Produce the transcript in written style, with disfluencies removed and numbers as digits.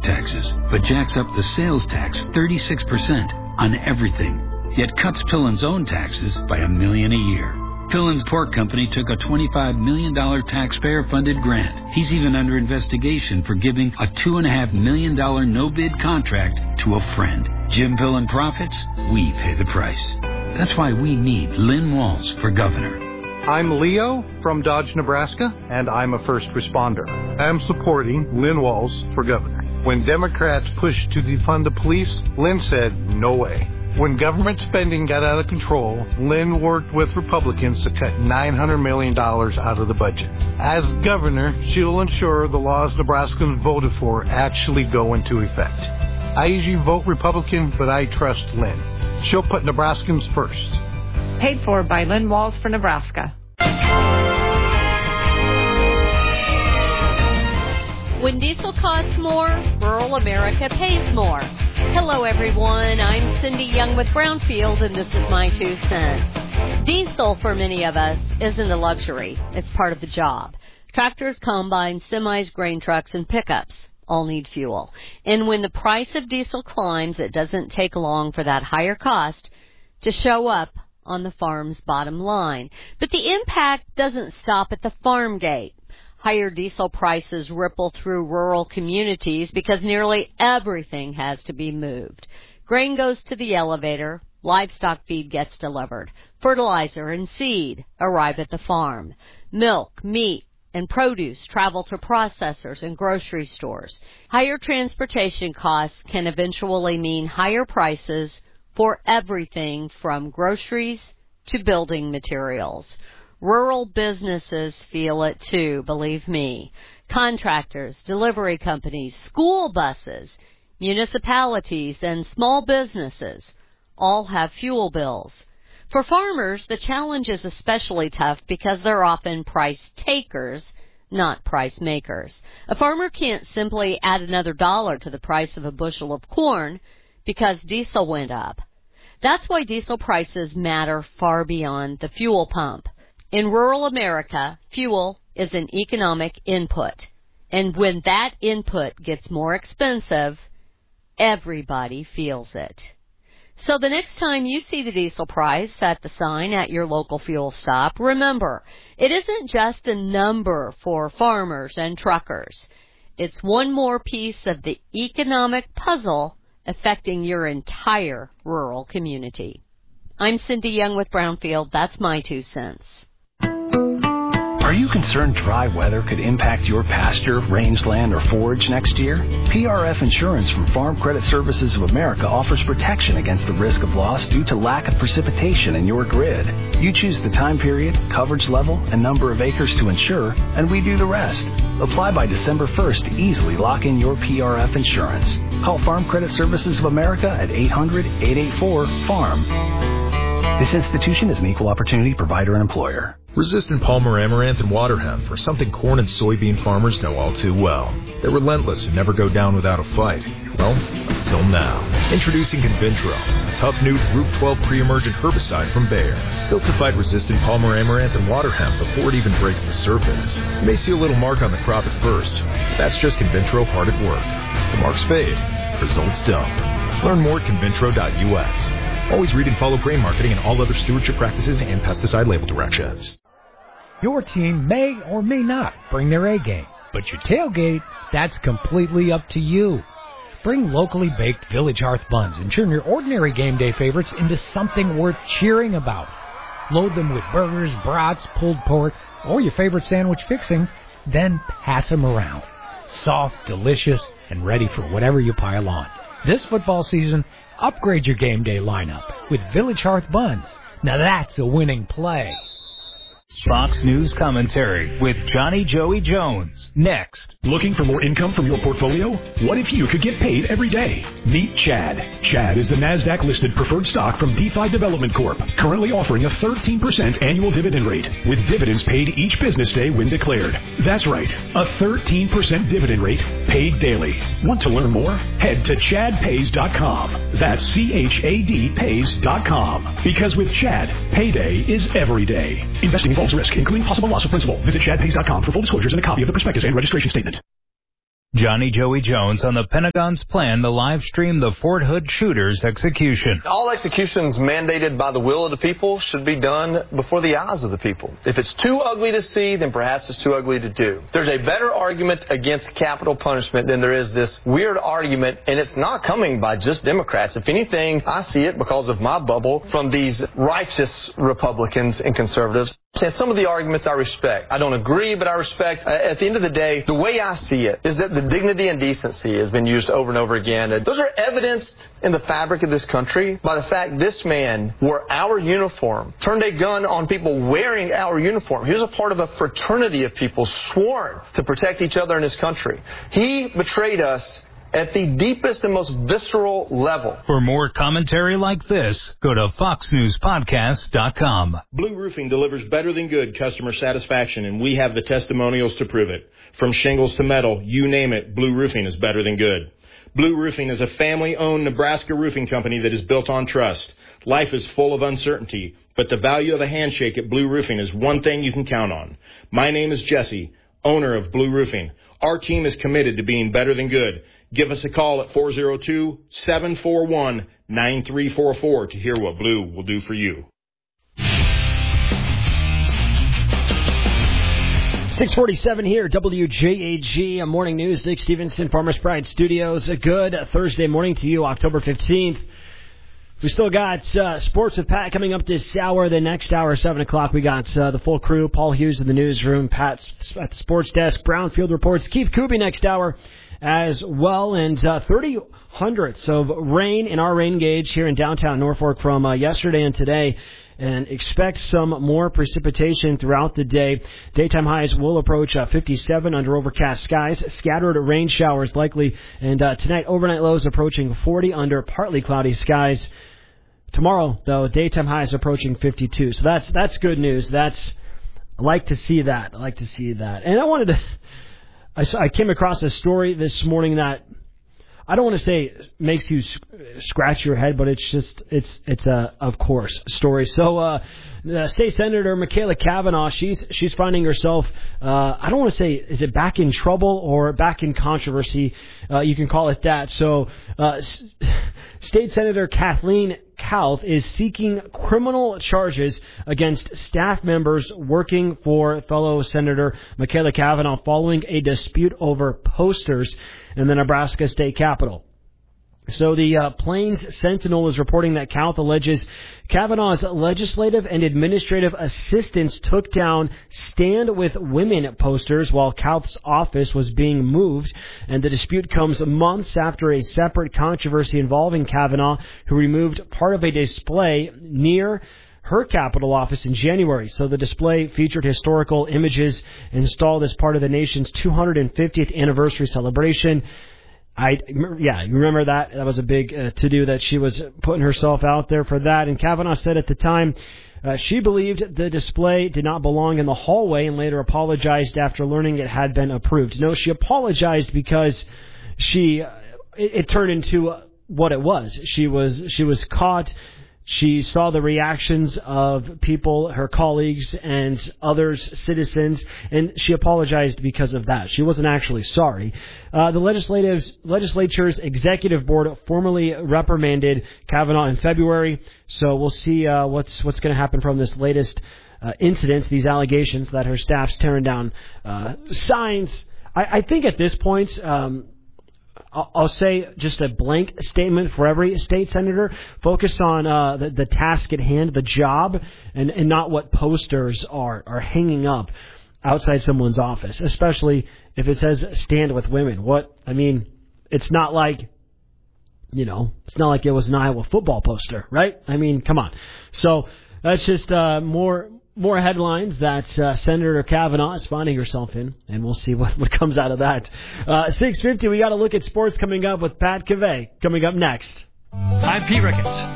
taxes, but jacks up the sales tax 36% on everything, yet cuts Pillen's own taxes by $1 million a year. Pillen's Pork Company took a $25 million taxpayer-funded grant. He's even under investigation for giving a $2.5 million no-bid contract to a friend. Jim Pillen profits, we pay the price. That's why we need Lynn Walls for governor. I'm Leo from Dodge, Nebraska, and I'm a first responder. I'm supporting Lynn Walls for governor. When Democrats pushed to defund the police, Lynn said, no way. When government spending got out of control, Lynn worked with Republicans to cut $900 million out of the budget. As governor, she'll ensure the laws Nebraskans voted for actually go into effect. I usually vote Republican, but I trust Lynn. She'll put Nebraskans first. Paid for by Lynn Walls for Nebraska. When diesel costs more, rural America pays more. Hello, everyone. I'm Cindy Young with Brownfield, and this is my 2 cents. Diesel, for many of us, isn't a luxury. It's part of the job. Tractors, combines, semis, grain trucks, and pickups all need fuel. And when the price of diesel climbs, it doesn't take long for that higher cost to show up on the farm's bottom line. But the impact doesn't stop at the farm gate. Higher diesel prices ripple through rural communities because nearly everything has to be moved. Grain goes to the elevator, livestock feed gets delivered, fertilizer and seed arrive at the farm, milk, meat, and produce travel to processors and grocery stores. Higher transportation costs can eventually mean higher prices for everything from groceries to building materials. Rural businesses feel it too, believe me. Contractors, delivery companies, school buses, municipalities, and small businesses all have fuel bills. For farmers, the challenge is especially tough because they're often price takers, not price makers. A farmer can't simply add another dollar to the price of a bushel of corn because diesel went up. That's why diesel prices matter far beyond the fuel pump. In rural America, fuel is an economic input. And when that input gets more expensive, everybody feels it. So the next time you see the diesel price at the sign at your local fuel stop, remember, it isn't just a number for farmers and truckers. It's one more piece of the economic puzzle affecting your entire rural community. I'm Cindy Young with Brownfield. That's my 2 cents. Are you concerned dry weather could impact your pasture, rangeland, or forage next year? PRF Insurance from Farm Credit Services of America offers protection against the risk of loss due to lack of precipitation in your grid. You choose the time period, coverage level, and number of acres to insure, and we do the rest. Apply by December 1st to easily lock in your PRF insurance. Call Farm Credit Services of America at 800-884-FARM. This institution is an equal opportunity provider and employer. Resistant Palmer Amaranth and water hemp are something corn and soybean farmers know all too well. They're relentless and never go down without a fight. Well, until now. Introducing Convintro, a tough new Group 12 pre-emergent herbicide from Bayer. Built to fight resistant Palmer Amaranth and water hemp before it even breaks the surface. You may see a little mark on the crop at first, but that's just Convintro hard at work. The marks fade, results don't. Learn more at convintro.us. Always read and follow grain marketing and all other stewardship practices and pesticide label directions. Your team may or may not bring their A game, but your tailgate, that's completely up to you. Bring locally baked Village Hearth buns and turn your ordinary game day favorites into something worth cheering about. Load them with burgers, brats, pulled pork, or your favorite sandwich fixings, then pass them around. Soft, delicious, and ready for whatever you pile on. This football season, upgrade your game day lineup with Village Hearth buns. Now that's a winning play. Fox News commentary with Johnny Joey Jones. Next. Looking for more income from your portfolio? What if you could get paid every day? Meet Chad. Chad is the NASDAQ-listed preferred stock from DeFi Development Corp., currently offering a 13% annual dividend rate, with dividends paid each business day when declared. That's right, a 13% dividend rate paid daily. Want to learn more? Head to ChadPays.com. That's ChadPays.com. Because with Chad, payday is every day. Investing involves risk, including possible loss of principal. Visit ChadPays.com for full disclosures and a copy of the prospectus and registration statement. Johnny Joey Jones on the Pentagon's plan to live stream the Fort Hood shooter's execution. All executions mandated by the will of the people should be done before the eyes of the people. If it's too ugly to see, then perhaps it's too ugly to do. There's a better argument against capital punishment than there is this weird argument, and it's not coming by just Democrats. If anything, I see it because of my bubble from these righteous Republicans and conservatives. And some of the arguments I respect. I don't agree, but I respect. At the end of the day, the way I see it is that the dignity and decency has been used over and over again. Those are evidenced in the fabric of this country by the fact this man wore our uniform, turned a gun on people wearing our uniform. He was a part of a fraternity of people sworn to protect each other in this country. He betrayed us at the deepest and most visceral level. For more commentary like this, go to foxnewspodcast.com. Blue Roofing delivers better than good customer satisfaction, and we have the testimonials to prove it. From shingles to metal, you name it, Blue Roofing is better than good. Blue Roofing is a family-owned Nebraska roofing company that is built on trust. Life is full of uncertainty, but the value of a handshake at Blue Roofing is one thing you can count on. My name is Jesse, owner of Blue Roofing. Our team is committed to being better than good. Give us a call at 402-741-9344 to hear what Blue will do for you. 647 here, WJAG, Morning News. Nick Stevenson, Farmers Pride Studios. A good Thursday morning to you, October 15th. We still got Sports with Pat coming up this hour. The next hour, 7 o'clock, we got the full crew. Paul Hughes in the newsroom, Pat at the sports desk, Brownfield Reports, Keith Kuby next hour as well, and 30 hundredths of rain in our rain gauge here in downtown Norfolk from yesterday and today, and expect some more precipitation throughout the day. Daytime highs will approach 57 under overcast skies, scattered rain showers likely, and tonight overnight lows approaching 40 under partly cloudy skies. Tomorrow, though, daytime highs approaching 52, so that's good news. I like to see that. And I wanted to... I came across a story this morning that I don't want to say makes you scratch your head, but it's a of course story. So State Senator Michaela Cavanaugh, she's finding herself I don't want to say, is it back in trouble or back in controversy? You can call it that. So State Senator Kathleen Kauth is seeking criminal charges against staff members working for fellow Senator Michaela Cavanaugh following a dispute over posters in the Nebraska State Capitol. So the Plains Sentinel is reporting that Kauth alleges Cavanaugh's legislative and administrative assistants took down Stand With Women posters while Kauth's office was being moved, and the dispute comes months after a separate controversy involving Cavanaugh, who removed part of a display near her Capitol office in January. So the display featured historical images installed as part of the nation's 250th anniversary celebration. You remember that? That was a big to-do that she was putting herself out there for that. And Cavanaugh said at the time she believed the display did not belong in the hallway and later apologized after learning it had been approved. No, she apologized because it turned into what it was. She was caught. She saw the reactions of people, her colleagues and others, citizens, and she apologized because of that. She wasn't actually sorry. The legislature's executive board formally reprimanded Cavanaugh in February, so we'll see what's going to happen from this latest incident, these allegations that her staff's tearing down signs. I think at this point... I'll say just a blank statement for every state senator. Focus on the task at hand, the job, and not what posters are hanging up outside someone's office, especially if it says Stand With Women. It's not like, it's not like it was an Iowa football poster, right? Come on. So that's just more headlines that Senator Cavanaugh is finding herself in, and we'll see what comes out of that. 6:50, we got to look at sports coming up with Pat Cavey coming up next. I'm Pete Ricketts.